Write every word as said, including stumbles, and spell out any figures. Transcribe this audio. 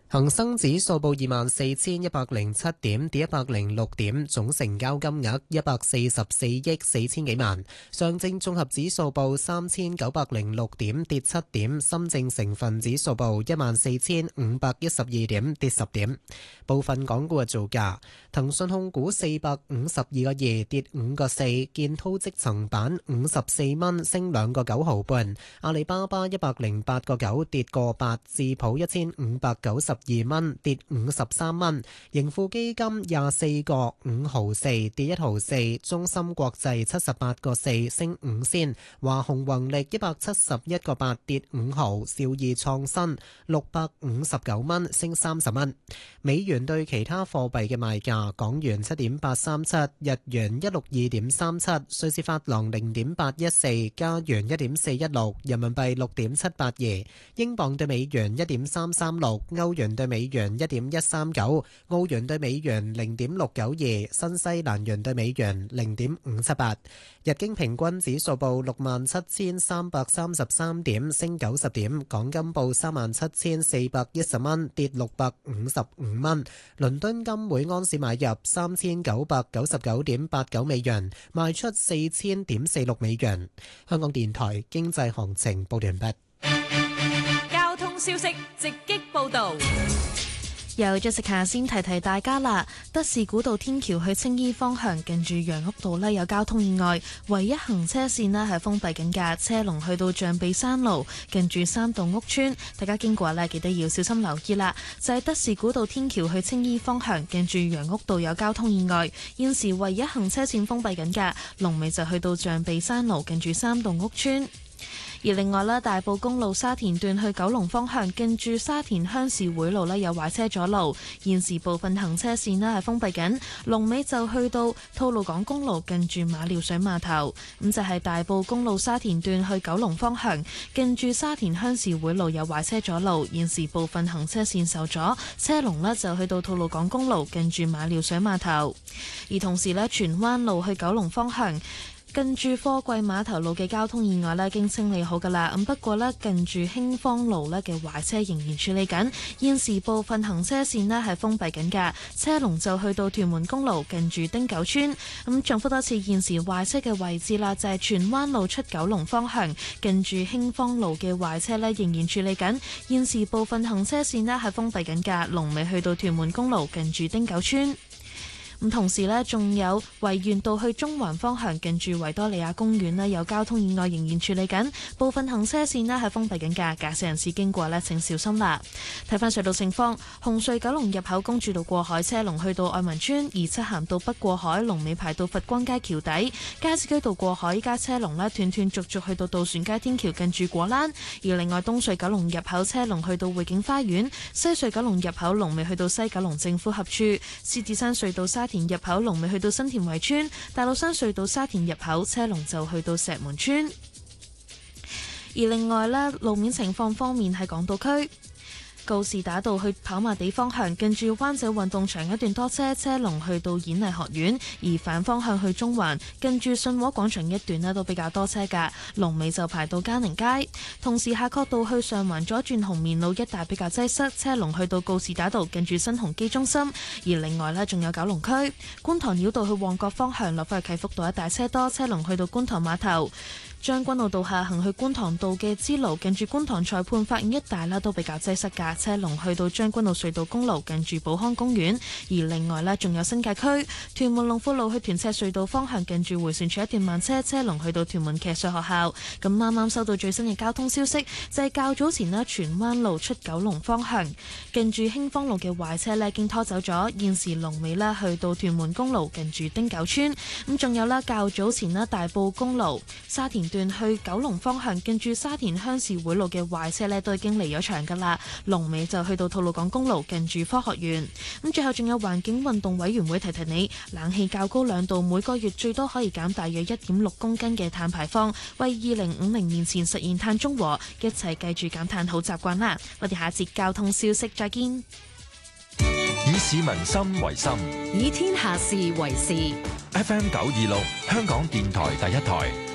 恒生指數報二萬四千一百零七點，跌一百零六點，總成交金額一百四十四億四千幾萬。上證綜合指數報三千九百零六點，跌七點。深證成分指數報一萬四千五百一十二點，跌十點。部分港股嘅造價：騰訊控股四百五十二個二，跌五個四；建滔積層板五十四蚊，升兩個九毫半；阿里巴巴一百零八個九，跌個八；智普一千五百九十二蚊，跌五十三蚊；盈富基金廿四個五毫四，跌一毫四；中芯國際七十八個四，升五仙；華虹宏力一百七十一個八，跌五毫；兆易創新六百五十九蚊，升三十蚊。美元對其他貨幣嘅賣價：港元七點八三七，日元一六二點三七，瑞士法郎零點八一四，加元一點四一六，人民幣六點七八二，英鎊對美元一點三三六，歐元對美元一點一三九，澳元對美元零點六九二，新西蘭元對美元零點五七八。日經平均指數報六萬七千三百三十三點，升九十點。港金報三萬七千四百一十蚊，跌六百五十五蚊。倫敦金每安士買入三千九百九十九點八九美元，賣出四千點四六美元。香港電台經濟行情報完畢。 交通消息直擊報道。 由 Jessica 先提提大家啦，德士古道天橋去青衣方向近住楊屋道呢有交通意外，唯一行車線呢係封閉緊㗎，車龍去到象鼻山路近住三道屋村，大家經過呢記得要小心留意啦。就係、是、德士古道天橋去青衣方向近住楊屋道有交通意外，現時唯一行車線封閉緊㗎，龍尾就去到象鼻山路近住三道屋村。而另外咧，大埔公路沙田段去九龍方向，近住沙田鄉事會路咧有壞車阻路，現時部分行車線咧係封閉緊，龍尾就去到吐露港公路近住馬料水碼頭。咁就係、是、大埔公路沙田段去九龍方向，近住沙田鄉事會路有壞車阻路，現時部分行車線受阻，車龍咧就去到吐露港公路近住馬料水碼頭。而同時咧，荃灣路去九龍方向，近住貨櫃碼頭路嘅交通意外咧，已經清理好噶啦。咁不過咧，近住興芳路咧嘅壞車仍然處理緊，現時部分行車線咧係封閉緊噶，車龍就去到屯門公路近住汀九村。咁重複多次，現時壞車嘅位置啦，就係荃灣路出九龍方向，近住興芳路嘅壞車咧仍然處理緊，現時部分行車線咧係封閉緊噶，龍尾去到屯門公路近住汀九村。咁同時呢，仲有維園道去中環方向，近住維多利亞公園呢有交通意外仍然處理緊，部分行車線呢係封閉緊㗎，駕駛人士經過呢請小心啦。睇返隧道情況，紅隧九龍入口公主道過海車龍去到愛民村，而漆咸道北過海龍尾排到佛光街橋底，加士居道過海依家車龍呢斷斷續續去到渡船街天橋近住果欄，而另外東隧九龍入口車龍去到匯景花園，西隧九龍入口龍尾去到西九龍政府合署，獅子山隧道沙田入口龍尾去到新田圍村，大老山隧道沙田入口車龍就去到石門村。而另外呢，路面情況方面喺港島區告士打道去跑馬地方向，近住灣仔運動場一段多車，車龍去到演藝學院；而反方向去中環，近住信和廣場一段呢都比較多車㗎，龍尾就排到嘉寧街。同時夏慤道去上環左轉紅棉路一帶比較擠塞，車龍去到告士打道近住新鴻基中心。而另外呢，仲有九龍區觀塘繞道去旺角方向，落返去啟福道一帶車多，車龍去到觀塘碼頭。將軍澳道下行去觀塘道嘅支路，近住觀塘裁判法院一帶啦，都比較擠塞㗎，車龍去到將軍澳隧道公路近住寶康公園。而另外呢，仲有新界區屯門龍富路去屯赤隧道方向，近住迴旋處一段慢車，車龍去到屯門騎術學校。咁啱啱收到最新嘅交通消息，就係、是、較早前呢，荃灣路出九龍方向，近住興芳路嘅壞車呢已經拖走咗，現時龍尾呢去到屯門公路近住汀九村。咁仲有啦，較早前呢，大埔公路沙田段去九龍方向，近住沙田鄉事會路嘅壞車呢都已經離咗場噶啦，龍尾就去到吐露港公路近住科學園。咁最後仲有環境運動委員會提提你，冷氣較高兩度，每個月最多可以減大約一點六公斤嘅碳排放，為二零五零年前實現碳中和，一齊繼續減碳好習慣啦。我哋下節交通消息再見。 以市民心為心， 以天下事為事。 F M 九二六香港電台第一台。